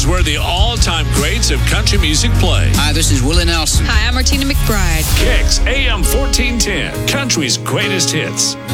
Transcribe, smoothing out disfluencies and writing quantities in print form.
is where the all-time greats of country music play. Hi, this is Willie Nelson. Hi, I'm Martina McBride. Kicks AM 1410, country's greatest hits.